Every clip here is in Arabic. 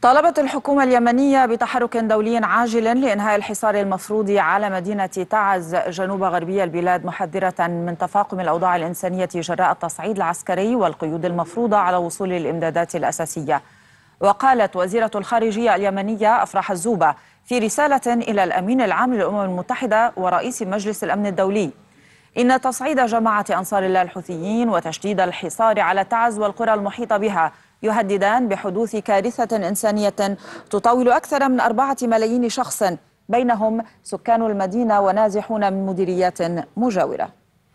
طالبت الحكومة اليمنية بتحرك دولي عاجل لإنهاء الحصار المفروض على مدينة تعز جنوب غربي البلاد، محذرة من تفاقم الأوضاع الإنسانية جراء التصعيد العسكري والقيود المفروضة على وصول الإمدادات الأساسية. وقالت وزيرة الخارجية اليمنية أفراح الزوبة في رسالة إلى الأمين العام للأمم المتحدة ورئيس مجلس الأمن الدولي إن تصعيد جماعة أنصار الله الحوثيين وتشديد الحصار على تعز والقرى المحيطة بها يهددان بحدوث كارثة إنسانية تطول أكثر من 4 ملايين شخص، بينهم سكان المدينة ونازحون من مديريات مجاورة.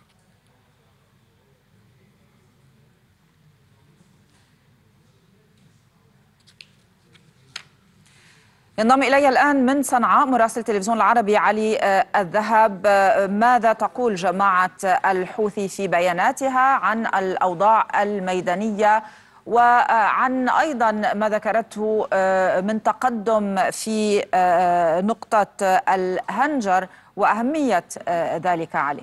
ينضم إلي الآن من صنعاء مراسل التلفزيون العربي علي الذهب. ماذا تقول جماعة الحوثي في بياناتها عن الأوضاع الميدانية وعن أيضا ما ذكرته من تقدم في نقطة الهنجر وأهمية ذلك علي؟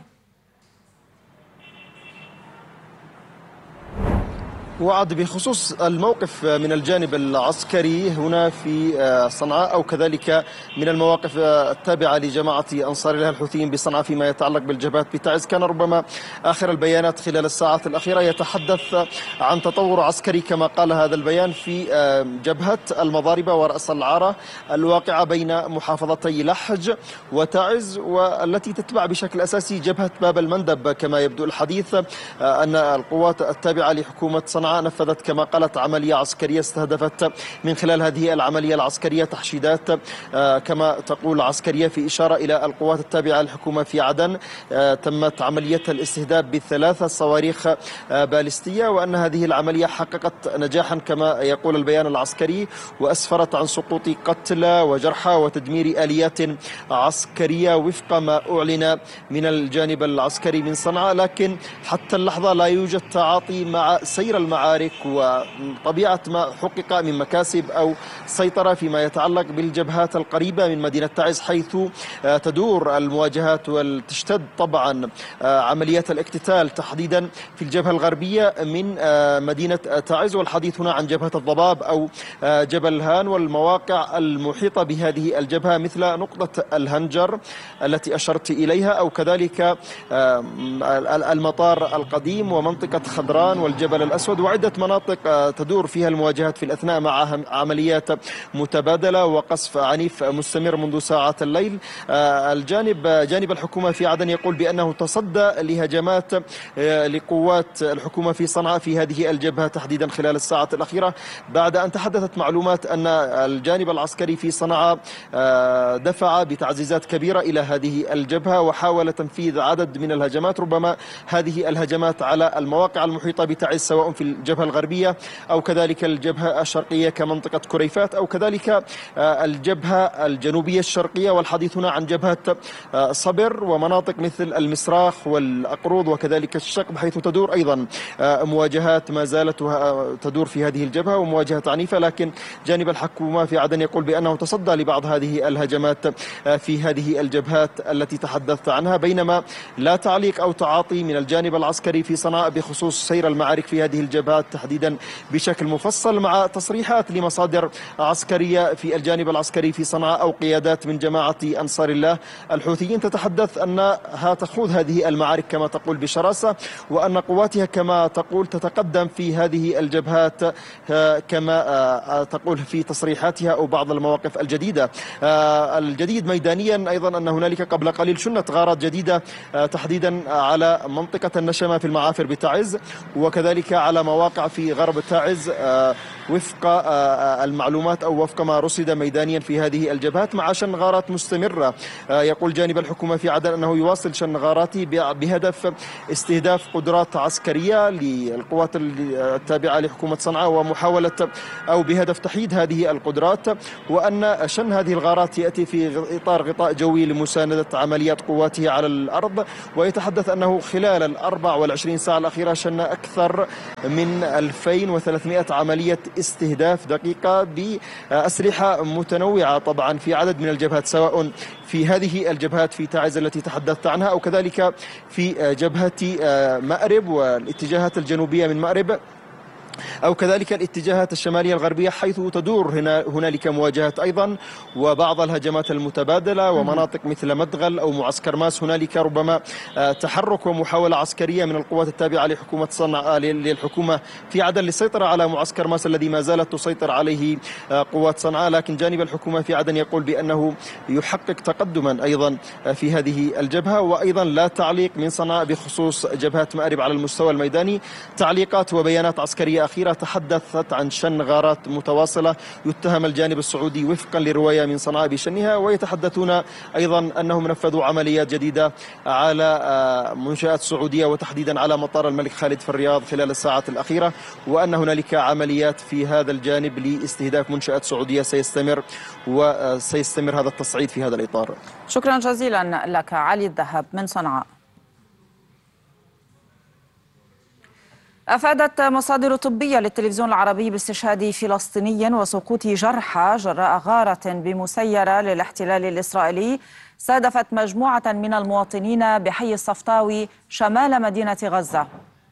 وعد بخصوص الموقف من الجانب العسكري هنا في صنعاء أو كذلك من المواقف التابعة لجماعة أنصار الله الحوثيين بصنعاء فيما يتعلق بالجبهات بتعز، كان ربما آخر البيانات خلال الساعات الأخيرة يتحدث عن تطور عسكري كما قال هذا البيان في جبهة المضاربة ورأس العارة الواقعة بين محافظتي لحج وتعز، والتي تتبع بشكل أساسي جبهة باب المندب. كما يبدو الحديث أن القوات التابعة لحكومة صنعاء نفذت كما قالت عملية عسكرية استهدفت من خلال هذه العملية العسكرية تحشيدات كما تقول عسكرية، في إشارة إلى القوات التابعة للحكومة في عدن. تمت عملية الاستهداف ب3 صواريخ باليستية، وأن هذه العملية حققت نجاحا كما يقول البيان العسكري، وأسفرت عن سقوط قتلى وجرحى وتدمير آليات عسكرية وفق ما أعلن من الجانب العسكري من صنعاء. لكن حتى اللحظة لا يوجد تعاطي مع سير المعارك وطبيعة ما حقق من مكاسب أو سيطرة فيما يتعلق بالجبهات القريبة من مدينة تعز، حيث تدور المواجهات وتشتد طبعا عمليات الاقتتال تحديدا في الجبهة الغربية من مدينة تعز. والحديث هنا عن جبهة الضباب أو جبل هان والمواقع المحيطة بهذه الجبهة مثل نقطة الهنجر التي أشرت إليها، أو كذلك المطار القديم ومنطقة خضران والجبل الأسود، وعدة مناطق تدور فيها المواجهات في الأثناء مع عمليات متبادلة وقصف عنيف مستمر منذ ساعات الليل. جانب الحكومة في عدن يقول بأنه تصدى لهجمات لقوات الحكومة في صنعاء في هذه الجبهة تحديدا خلال الساعات الأخيرة، بعد أن تحدثت معلومات أن الجانب العسكري في صنعاء دفع بتعزيزات كبيرة إلى هذه الجبهة وحاول تنفيذ عدد من الهجمات، ربما هذه الهجمات على المواقع المحيطة بتعز سواء في الجبهة الغربية أو كذلك الجبهة الشرقية كمنطقة كريفات أو كذلك الجبهة الجنوبية الشرقية. والحديث هنا عن جبهة صبر ومناطق مثل المسراخ والأقروض وكذلك الشقب، حيث تدور أيضا مواجهات ما زالت تدور في هذه الجبهة ومواجهات عنيفة. لكن جانب الحكومة في عدن يقول بأنه تصدى لبعض هذه الهجمات في هذه الجبهات التي تحدثت عنها، بينما لا تعليق أو تعاطي من الجانب العسكري في صنعاء بخصوص سير المعارك في هذه الجبهات تحديدا بشكل مفصل، مع تصريحات لمصادر عسكرية في الجانب العسكري في صنعاء أو قيادات من جماعة أنصار الله الحوثيين تتحدث أنها تخوض هذه المعارك كما تقول بشراسة، وأن قواتها كما تقول تتقدم في هذه الجبهات كما تقول في تصريحاتها أو بعض المواقف الجديدة. الجديد ميدانيا أيضا أن هنالك قبل قليل شنت غارات جديدة تحديدا على منطقة النشمة في المعافر بتعز وكذلك على مواقع في غرب تعز وفق المعلومات أو وفق ما رصد ميدانيا في هذه الجبهات، مع شن غارات مستمرة. يقول جانب الحكومة في عدن أنه يواصل شن غاراته بهدف استهداف قدرات عسكرية للقوات التابعة لحكومة صنعاء ومحاولة أو بهدف تحييد هذه القدرات، وأن شن هذه الغارات يأتي في إطار غطاء جوي لمساندة عمليات قواته على الأرض. ويتحدث أنه خلال 24 ساعة الأخيرة شن أكثر من 2300 عملية استهداف دقيقة بأسلحة متنوعة طبعا في عدد من الجبهات، سواء في هذه الجبهات في تعز التي تحدثت عنها أو كذلك في جبهة مأرب والاتجاهات الجنوبية من مأرب أو كذلك الاتجاهات الشمالية الغربية حيث تدور هنالك مواجهات أيضا، وبعض الهجمات المتبادلة، ومناطق مثل مدغل أو معسكر ماس هنالك ربما تحرك ومحاولة عسكرية من القوات التابعة لحكومة صنعاء للحكومة في عدن للسيطرة على معسكر ماس الذي ما زالت تسيطر عليه قوات صنعاء. لكن جانب الحكومة في عدن يقول بأنه يحقق تقدما أيضا في هذه الجبهة. وأيضا لا تعليق من صنعاء بخصوص جبهة مأرب على المستوى الميداني. تعليقات وبيانات عسكرية أخيرة تحدثت عن شن غارات متواصلة يتهم الجانب السعودي وفقا لرواية من صنعاء بشنها، ويتحدثون أيضا أنهم نفذوا عمليات جديدة على منشآت سعودية وتحديدا على مطار الملك خالد في الرياض خلال الساعات الأخيرة، وأن هنالك عمليات في هذا الجانب لاستهداف منشآت سعودية وسيستمر هذا التصعيد في هذا الإطار. شكرا جزيلا لك علي الذهب من صنعاء. أفادت مصادر طبية للتلفزيون العربي باستشهاد فلسطيني وسقوط جرحى جراء غارة بمسيرة للاحتلال الإسرائيلي استهدفت مجموعة من المواطنين بحي الصفطاوي شمال مدينة غزة.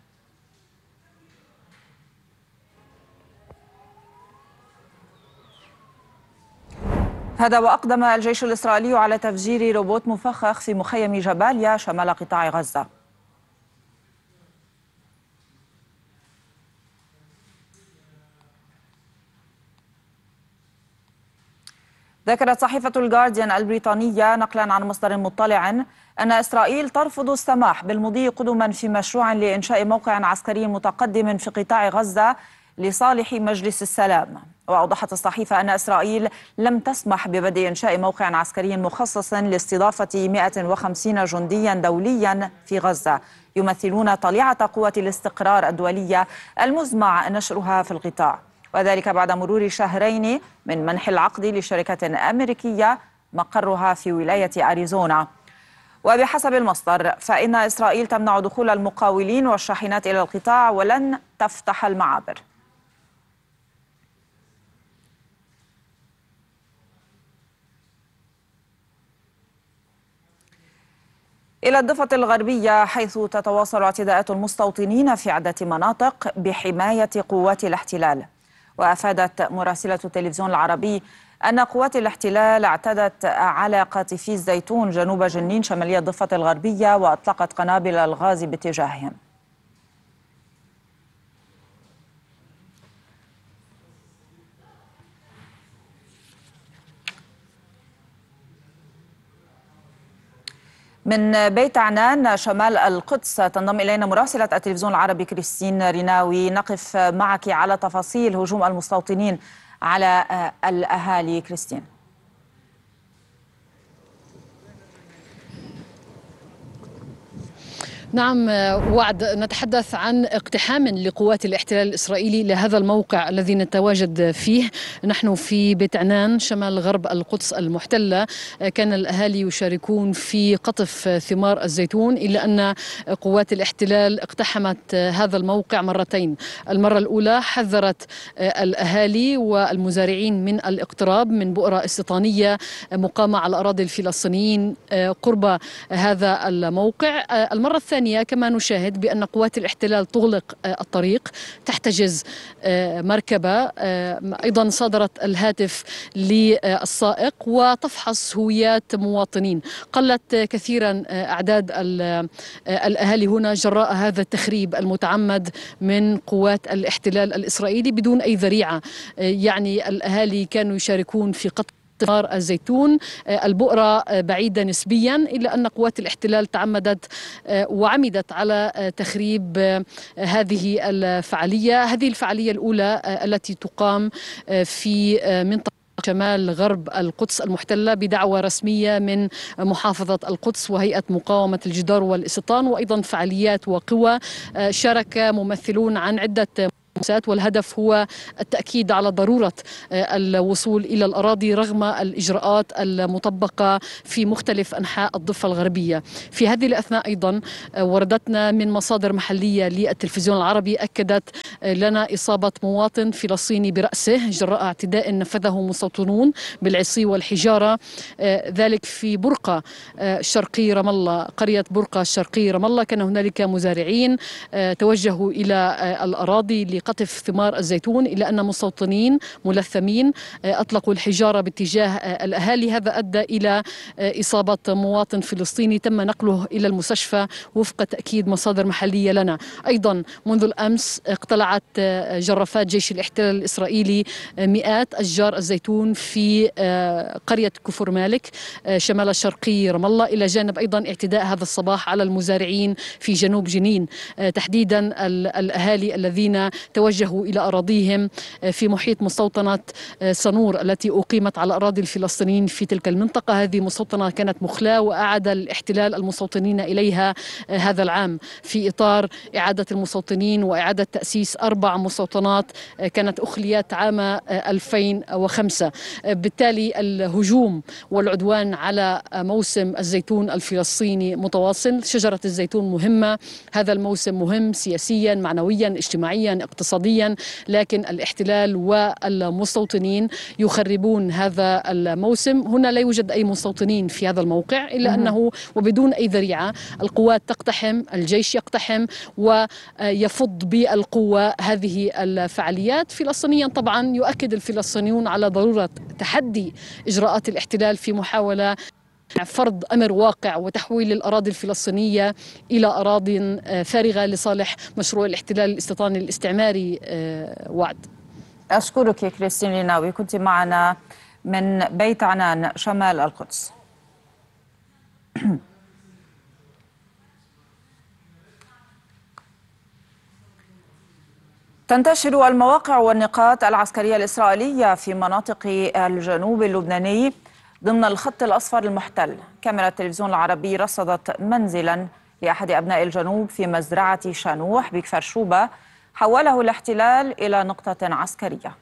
هذا وأقدم الجيش الإسرائيلي على تفجير روبوت مفخخ في مخيم جباليا شمال قطاع غزة. ذكرت صحيفة الجارديان البريطانية نقلا عن مصدر مطلع أن إسرائيل ترفض السماح بالمضي قدما في مشروع لإنشاء موقع عسكري متقدم في قطاع غزة لصالح مجلس السلام. وأوضحت الصحيفة أن إسرائيل لم تسمح ببدء إنشاء موقع عسكري مخصص لاستضافة 150 جنديا دوليا في غزة يمثلون طليعة قوة الاستقرار الدولية المزمع نشرها في القطاع، وذلك بعد مرور شهرين من منح العقد لشركة أمريكية مقرها في ولاية أريزونا. وبحسب المصدر فإن إسرائيل تمنع دخول المقاولين والشاحنات إلى القطاع ولن تفتح المعابر. إلى الضفة الغربية حيث تتواصل اعتداءات المستوطنين في عدة مناطق بحماية قوات الاحتلال. وأفادت مراسلة التلفزيون العربي أن قوات الاحتلال اعتدت على قاطفي الزيتون جنوب جنين شمالية الضفة الغربية وأطلقت قنابل الغاز باتجاههم. من بيت عنان شمال القدس تنضم إلينا مراسلة التلفزيون العربي كريستين ريناوي. نقف معك على تفاصيل هجوم المستوطنين على الأهالي. كريستين. نعم وعد، نتحدث عن اقتحام لقوات الاحتلال الإسرائيلي لهذا الموقع الذي نتواجد فيه. نحن في بيت عنان شمال غرب القدس المحتلة. كان الأهالي يشاركون في قطف ثمار الزيتون، إلا أن قوات الاحتلال اقتحمت هذا الموقع مرتين. المرة الأولى حذرت الأهالي والمزارعين من الاقتراب من بؤرة استيطانية مقامة على أراضي الفلسطينيين قرب هذا الموقع. المرة الثانية كما نشاهد بأن قوات الاحتلال تغلق الطريق، تحتجز مركبة، أيضا صادرت الهاتف للسائق وتفحص هويات مواطنين. قلت كثيرا أعداد الأهالي هنا جراء هذا التخريب المتعمد من قوات الاحتلال الإسرائيلي بدون أي ذريعة. يعني الأهالي كانوا يشاركون في قطع ثمار الزيتون، البؤرة بعيدة نسبيا، إلا أن قوات الاحتلال تعمدت وعمدت على تخريب هذه الفعالية. هذه الفعالية الأولى التي تقام في منطقة شمال غرب القدس المحتلة بدعوة رسمية من محافظة القدس وهيئة مقاومة الجدار والاستيطان، وأيضا فعاليات وقوى شارك ممثلون عن عدة، والهدف هو التأكيد على ضرورة الوصول إلى الأراضي رغم الإجراءات المطبقة في مختلف أنحاء الضفة الغربية. في هذه الأثناء أيضا وردتنا من مصادر محلية للتلفزيون العربي أكدت لنا إصابة مواطن فلسطيني برأسه جراء اعتداء نفذه مستوطنون بالعصي والحجارة، ذلك في برقة شرقي رام الله، قرية برقة الشرقي رام الله. كان هنالك مزارعين توجهوا إلى الأراضي لقطع قطف ثمار الزيتون، إلا أن مستوطنين ملثمين أطلقوا الحجارة باتجاه الأهالي. هذا أدى إلى إصابة مواطن فلسطيني تم نقله إلى المستشفى وفق تأكيد مصادر محلية لنا. أيضا منذ الأمس اقتلعت جرافات جيش الاحتلال الإسرائيلي مئات أشجار الزيتون في قرية كفر مالك شمال الشرقي رام الله، إلى جانب أيضا اعتداء هذا الصباح على المزارعين في جنوب جنين، تحديدا الأهالي الذين توجهوا إلى أراضيهم في محيط مستوطنة صنور التي أقيمت على أراضي الفلسطينيين في تلك المنطقة. هذه مستوطنة كانت مخلاة وأعاد الاحتلال المستوطنين إليها هذا العام في إطار إعادة المستوطنين وإعادة تأسيس 4 مستوطنات كانت أخليت عام 2005. بالتالي الهجوم والعدوان على موسم الزيتون الفلسطيني متواصل. شجرة الزيتون مهمة، هذا الموسم مهم سياسيا معنويا اجتماعيا اقتصاديا، لكن الاحتلال والمستوطنين يخربون هذا الموسم. هنا لا يوجد أي مستوطنين في هذا الموقع، إلا أنه وبدون أي ذريعة القوات تقتحم، الجيش يقتحم ويفض بالقوة هذه الفعاليات. فلسطينيا طبعا يؤكد الفلسطينيون على ضرورة تحدي إجراءات الاحتلال في محاولة فرض أمر واقع وتحويل الأراضي الفلسطينية إلى أراضي فارغة لصالح مشروع الاحتلال الاستيطاني الاستعماري. وعد. أشكرك كريستين ليناوي، كنت معنا من بيت عنان شمال القدس. تنتشر المواقع والنقاط العسكرية الإسرائيلية في مناطق الجنوب اللبناني ضمن الخط الأصفر المحتل. كاميرا التلفزيون العربي رصدت منزلا لأحد أبناء الجنوب في مزرعة شانوح بكفر شوبة حوله الاحتلال إلى نقطة عسكرية.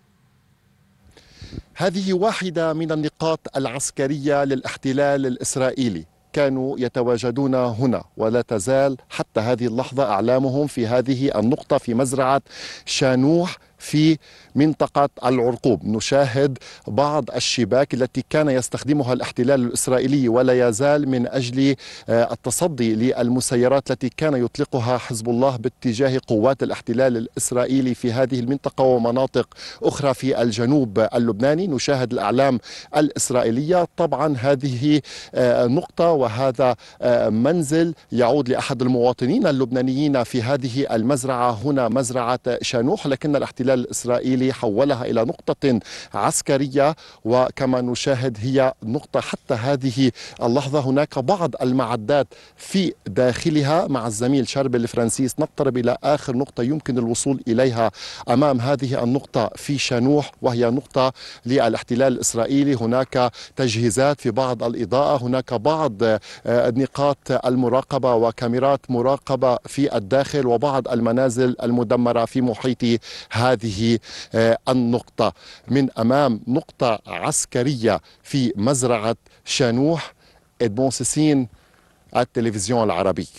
هذه واحدة من النقاط العسكرية للاحتلال الإسرائيلي، كانوا يتواجدون هنا ولا تزال حتى هذه اللحظة أعلامهم في هذه النقطة في مزرعة شانوح في منطقة العرقوب. نشاهد بعض الشباك التي كان يستخدمها الاحتلال الإسرائيلي ولا يزال من أجل التصدي للمسيرات التي كان يطلقها حزب الله باتجاه قوات الاحتلال الإسرائيلي في هذه المنطقة ومناطق أخرى في الجنوب اللبناني. نشاهد الأعلام الإسرائيلية. طبعا هذه نقطة وهذا منزل يعود لأحد المواطنين اللبنانيين في هذه المزرعة هنا مزرعة شانوح، لكن الاحتلال الإسرائيلي حولها إلى نقطة عسكرية، وكما نشاهد هي نقطة حتى هذه اللحظة هناك بعض المعدات في داخلها. مع الزميل شاربل فرانسيس نقترب إلى آخر نقطة يمكن الوصول إليها أمام هذه النقطة في شانوح، وهي نقطة للاحتلال الإسرائيلي. هناك تجهيزات في بعض الإضاءة، هناك بعض نقاط المراقبة وكاميرات مراقبة في الداخل، وبعض المنازل المدمرة في محيط هذه النقطة. من أمام نقطة عسكرية في مزرعة شانوح. إدمون سيسين، التلفزيون العربي.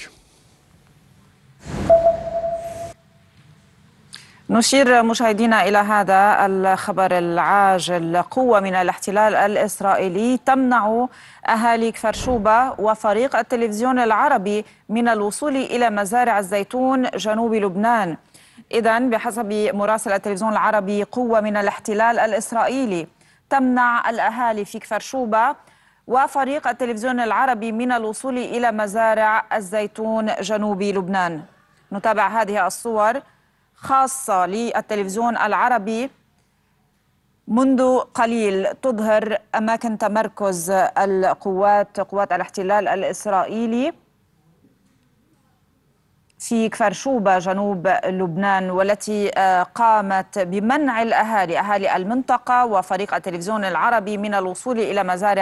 نشير مشاهدينا إلى هذا الخبر العاجل. قوة من الاحتلال الإسرائيلي تمنع أهالي كفر شوبة وفريق التلفزيون العربي من الوصول إلى مزارع الزيتون جنوب لبنان. إذن بحسب مراسل التلفزيون العربي، قوة من الاحتلال الإسرائيلي تمنع الأهالي في كفر شوبة وفريق التلفزيون العربي من الوصول إلى مزارع الزيتون جنوب لبنان. نتابع هذه الصور خاصة للتلفزيون العربي منذ قليل تظهر أماكن تمركز قوات الاحتلال الإسرائيلي في كفر شوبة جنوب لبنان، والتي قامت بمنع أهالي المنطقة وفريق التلفزيون العربي من الوصول إلى مزارع